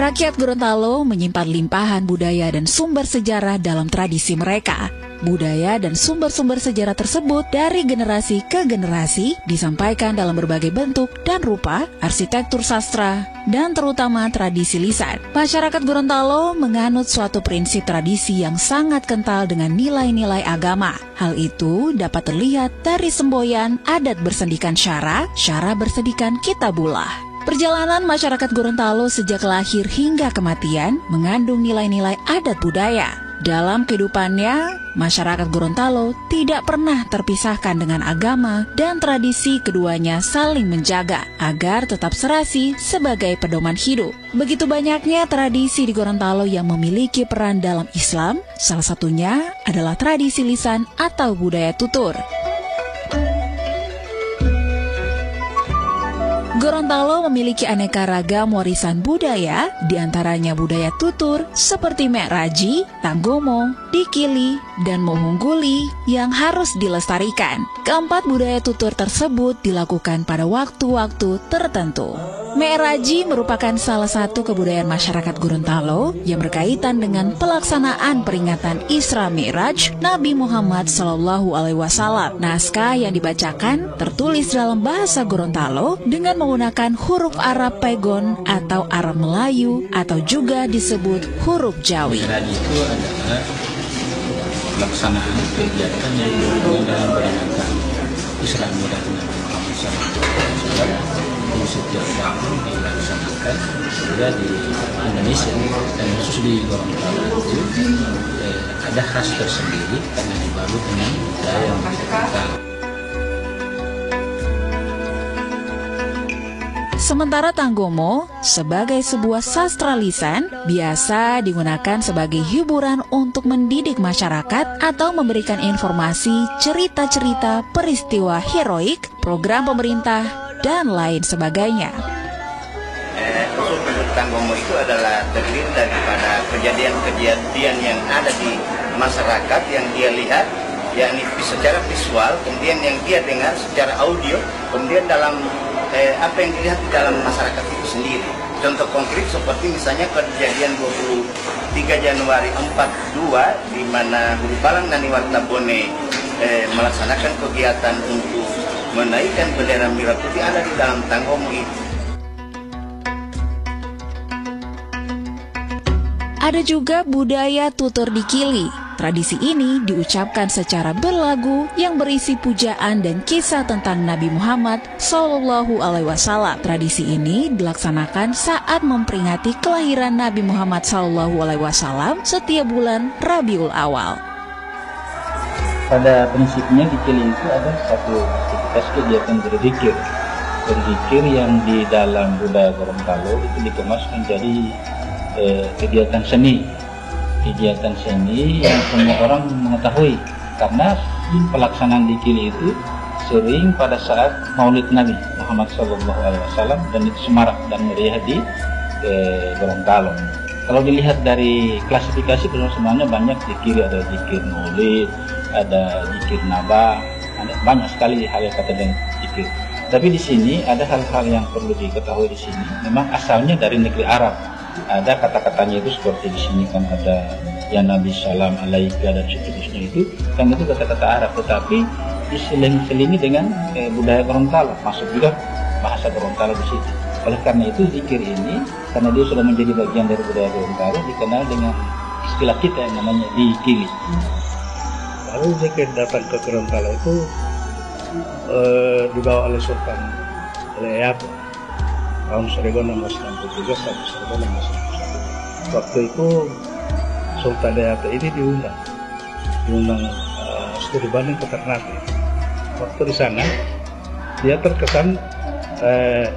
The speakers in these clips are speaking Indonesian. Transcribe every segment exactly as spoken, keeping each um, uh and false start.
Rakyat Gorontalo menyimpan limpahan budaya dan sumber sejarah dalam tradisi mereka. Budaya dan sumber-sumber sejarah tersebut dari generasi ke generasi disampaikan dalam berbagai bentuk dan rupa, arsitektur sastra, dan terutama tradisi lisan. Masyarakat Gorontalo menganut suatu prinsip tradisi yang sangat kental dengan nilai-nilai agama. Hal itu dapat terlihat dari semboyan adat bersendikan syara, syara bersendikan kitabullah. Perjalanan masyarakat Gorontalo sejak lahir hingga kematian mengandung nilai-nilai adat budaya. Dalam kehidupannya, masyarakat Gorontalo tidak pernah terpisahkan dengan agama dan tradisi keduanya saling menjaga agar tetap serasi sebagai pedoman hidup. Begitu banyaknya tradisi di Gorontalo yang memiliki peran dalam Islam, salah satunya adalah tradisi lisan atau budaya tutur. Gorontalo memiliki aneka ragam warisan budaya, diantaranya budaya tutur seperti Mek Raji, Tanggomo, Dikili, dan Mohungguli yang harus dilestarikan. Keempat budaya tutur tersebut dilakukan pada waktu-waktu tertentu. Mek Raji merupakan salah satu kebudayaan masyarakat Gorontalo yang berkaitan dengan pelaksanaan peringatan Isra Mi'raj Nabi Muhammad shallallahu alaihi wasallam. Naskah yang dibacakan tertulis dalam bahasa Gorontalo dengan menggunakan huruf Arab Pegon atau Arab Melayu atau juga disebut huruf Jawi. Raji itu adalah pelaksanaan kegiatan yang berhubungan dengan peringatan Isra Mi'raj Nabi Muhammad shallallahu alaihi wasallam. Setiap tahun dilaksanakan juga di Indonesia dan khusus di Gorontalo itu eh, ada khas tersendiri karena dibalut dengan budaya yang begitu kental. Sementara Tanggomo sebagai sebuah sastra lisan biasa digunakan sebagai hiburan untuk mendidik masyarakat atau memberikan informasi cerita-cerita peristiwa heroik, program pemerintah, dan lain sebagainya. Eh, usul Tanggomo itu adalah terdiri daripada kejadian-kejadian yang ada di masyarakat yang dia lihat, yakni secara visual, kemudian yang dia dengar secara audio, kemudian dalam eh, apa yang dilihat di dalam masyarakat itu sendiri. Contoh konkret seperti misalnya kejadian dua puluh tiga Januari empat puluh dua di mana Guru Palang dan Wartabone eh, melaksanakan kegiatan untuk menaikkan bendera merah putih ada di dalam Tanggomo itu. Ada juga budaya tutur Dikili. Tradisi ini diucapkan secara berlagu yang berisi pujaan dan kisah tentang Nabi Muhammad shallallahu alaihi wasallam. Tradisi ini dilaksanakan saat memperingati kelahiran Nabi Muhammad shallallahu alaihi wasallam setiap bulan Rabiul Awal. Pada prinsipnya Dikili itu ada satu aktivitas kegiatan berzikir. Berzikir yang di dalam budaya Gorontalo itu dikemas menjadi eh, kegiatan seni. Kegiatan seni yang semua orang mengetahui. Karena pelaksanaan Dikili itu sering pada saat Maulid Nabi Muhammad shallallahu alaihi wasallam dan itu semarak dan meriah di eh, Gorontalo. Kalau dilihat dari klasifikasi sebenarnya banyak zikir, ada zikir Maulid, ada zikir Naba, ada banyak sekali hal yang kata dengan zikir. Tapi di sini ada hal-hal yang perlu diketahui di sini. Memang asalnya dari negeri Arab. Ada kata-katanya itu seperti di sini kan ada ya Nabi salam alaika dan seterusnya itu kan itu kata-kata Arab, tetapi diselingi dengan eh, budaya Gorontalo, masuk juga bahasa Gorontalo di situ. Oleh karena itu zikir ini karena dia sudah menjadi bagian dari budaya Gorontalo dikenal dengan istilah kita yang namanya Dikili. Lalu zikir datang ke Gorontalo itu eh, dibawa oleh Sultan Eyap tahun seribu enam ratus enam puluh tiga sampai seribu enam ratus enam puluh satu. Waktu itu Sultan Eyap ini diundang, diundang uh, studi banding ke Ternate. Waktu di sana dia terkesan eh,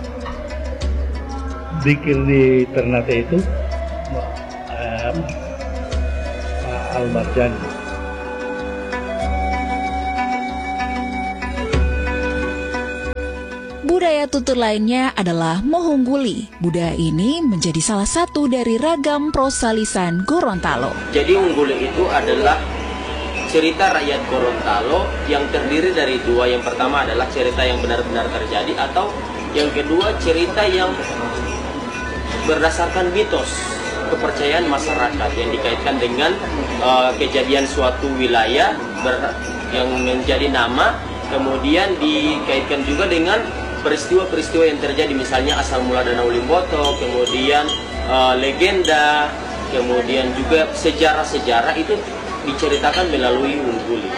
zikir di Ternate itu eh, Al-Marjani. Budaya tutur lainnya adalah Mohungguli. Budaya ini menjadi salah satu dari ragam prosa lisan Gorontalo. Jadi Ungguli itu adalah cerita rakyat Gorontalo yang terdiri dari dua. Yang pertama adalah cerita yang benar-benar terjadi, atau yang kedua cerita yang berdasarkan mitos kepercayaan masyarakat yang dikaitkan dengan uh, kejadian suatu wilayah ber, yang menjadi nama, kemudian dikaitkan juga dengan peristiwa-peristiwa yang terjadi, misalnya asal mula Danau Limboto, kemudian uh, legenda, kemudian juga sejarah-sejarah itu diceritakan melalui Ungguli.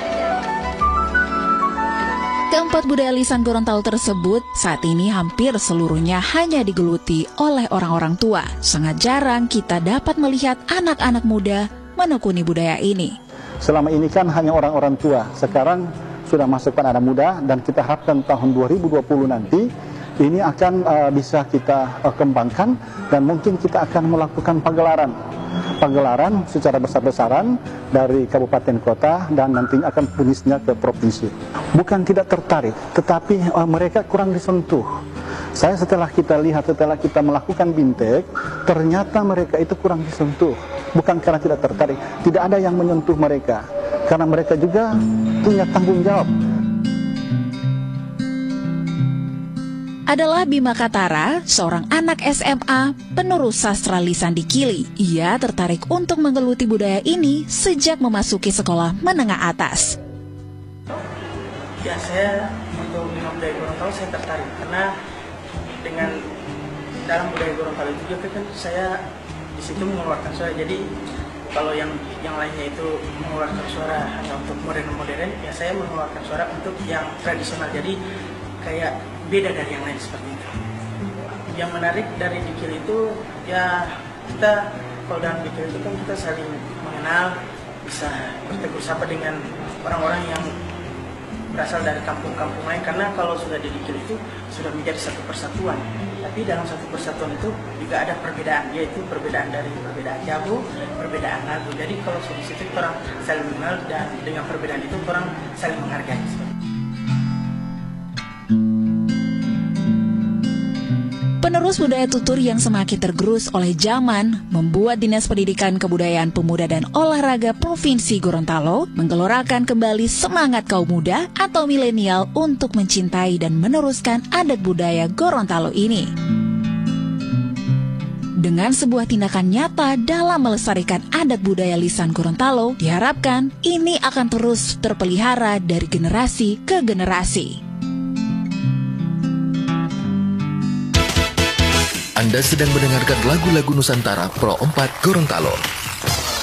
Keempat budaya lisan Gorontalo tersebut saat ini hampir seluruhnya hanya digeluti oleh orang-orang tua. Sangat jarang kita dapat melihat anak-anak muda menekuni budaya ini. Selama ini kan hanya orang-orang tua, sekarang sudah masuk pada anak muda, dan kita harapkan tahun dua ribu dua puluh nanti ini akan uh, bisa kita uh, kembangkan, dan mungkin kita akan melakukan pagelaran. Pagelaran secara besar-besaran dari kabupaten kota, dan nantinya akan punisnya ke provinsi. Bukan tidak tertarik, tetapi uh, mereka kurang disentuh. Saya setelah kita lihat, setelah kita melakukan bintek, ternyata mereka itu kurang disentuh. Bukan karena tidak tertarik, tidak ada yang menyentuh mereka, karena mereka juga punya tanggung jawab. Adalah Bima Katara, seorang anak S M A penerus sastra lisan di Kili. Ia tertarik untuk menggeluti budaya ini sejak memasuki sekolah menengah atas. Ya, saya untuk Bima Budaya Gorontalo saya tertarik karena dengan dalam budaya Gorontalo juga kan saya di situ mengeluarkan suara. Jadi kalau yang yang lainnya itu mengeluarkan suara hanya untuk modern-modern, ya saya mengeluarkan suara untuk yang tradisional. Jadi kayak beda dari yang lain seperti itu. Yang menarik dari Dikil itu, ya kita kalau dalam Dikil itu kan kita saling mengenal, bisa bertegur sapa dengan orang-orang yang berasal dari kampung-kampung lain. Karena kalau sudah di Dikil itu sudah menjadi satu persatuan. Tapi dalam satu persatuan itu juga ada perbedaan, yaitu perbedaan dari perbedaan jago, perbedaan lagu. Jadi kalau di situ orang saling mengenal, dan dengan perbedaan itu orang saling menghargai. Penerus budaya tutur yang semakin tergerus oleh zaman membuat Dinas Pendidikan Kebudayaan Pemuda dan Olahraga Provinsi Gorontalo menggelorakan kembali semangat kaum muda atau milenial untuk mencintai dan meneruskan adat budaya Gorontalo ini. Dengan sebuah tindakan nyata dalam melestarikan adat budaya lisan Gorontalo, diharapkan ini akan terus terpelihara dari generasi ke generasi. Anda sedang mendengarkan lagu-lagu Nusantara Pro empat Gorontalo.